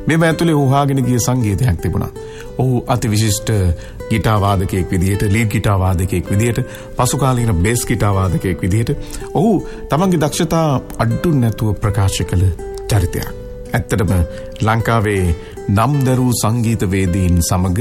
මෙම ඇතුලේ උහාගෙන ගිය සංගීතයක් තිබුණා. ඔහු අති විශිෂ්ට ගිටාර් වාදකයෙක් විදිහට, ලීඩ් ගිටාර් වාදකයෙක් විදිහට, පසුකාලීන බේස් ගිටාර් වාදකයෙක් විදිහට ඔහු තමන්ගේ දක්ෂතා අඩු නැතුව ප්‍රකාශ කළ චරිතයක්. ඇත්තටම ලංකාවේ නම්දරු සංගීතවේදීන් සමග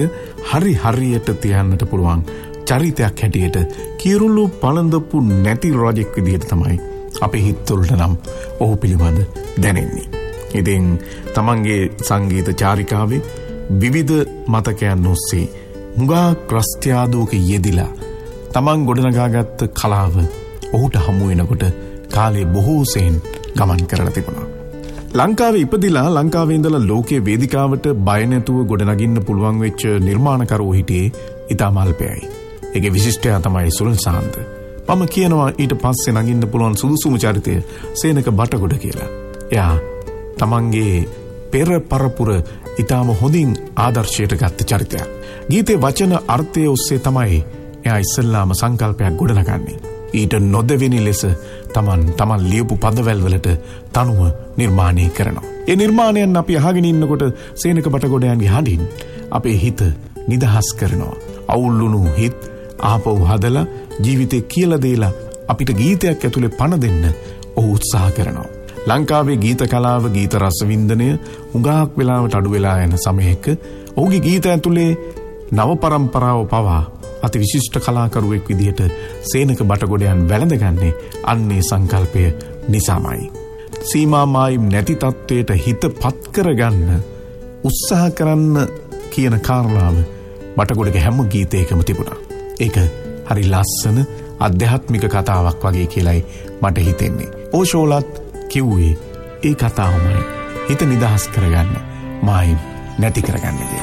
හරියට තියන්නට පුළුවන් චරිතයක් හැටියට කිරුළු පළඳපු නැති රජෙක් විදිහට තමයි අපේ හිතවලට නම් ඔහු පිළිබඳ දැනෙන්නේ. ඉතින් තමන්ගේ සංගීත චාරිකාවේ විවිධ මතකයන් ඔස්සේ මුගා ක්‍රස්ත්‍යාදෝක යෙදිලා තමන් ගොඩනගාගත්ත කලාව ඔහුට හමු වෙනකොට කාලේ බොහෝ සෙයින් ගමන් කරලා තිබුණා. ලංකාවේ ඉපදිලා ලංකාවේ ඉඳලා ලෝකයේ වේදිකාවට බය නැතුව ගොඩනගින්න පුළුවන් වෙච්ච නිර්මාණකරුවෝ හිටියේ ඉතාම අල්පයයි. ඒකේ විශිෂ්ටයා තමයි සුනිල් සාන්ත. මම කියනවා ඊට පස්සේ නගින්න පුළුවන් සුදුසුම චරිතය සේනක බටගොඩ කියලා. එයා තමන්ගේ පෙර පරපුර ඉතාම හොඳින් ආදර්ශයට ගත්ත චරිතයක්. ගීතේ වචන අර්ථය ඔස්සේ තමයි එයා ඉස්සල්ලාම සංකල්පයක් ගොඩනගන්නේ. ඊට නොදෙවෙනි ලෙස තමන් ලියපු පදවැල් වලට තනුව නිර්මාණය කරනවා. ඒ නිර්මාණයන් අපි අහගෙන ඉන්නකොට සේනක බටගොඩයන්ගේ හඬින් අපේ හිත නිදහස් කරනවා. අවුල්ුණු හිත ආපහු හදලා ජීවිතේ කියලා දීලා අපිට ගීතයක් ඇතුලේ පණ දෙන්න ඔහු උත්සාහ කරනවා. ලංකාවේ ගීත කලාව, ගීත රසවින්දනය උගාක් වෙලාවට අඩු වෙලා යන සමයක ඔහුගේ ගීත ඇතුලේ නව පරම්පරාව පවා අති විශිෂ්ට කලාකරුවෙක් විදිහට සේනක බටගොඩයන් වැළඳගන්නේ අන්නේ සංකල්පය නිසාමයි. සීමාමායි නැති තත්වයට හිත පත් කරගන්න උත්සාහ කරන්න කියන කාරණාව බටගොඩගේ හැම ගීතයකම තිබුණා. ඒක හරි ලස්සන අධ්‍යාත්මික කතාවක් වගේ කියලායි මට හිතෙන්නේ. ඕෂෝලත් කිව්වේ ඒ කතාවමයි. හිත නිදහස් කරගන්න, මායිම් නැති කරගන්න කියලා.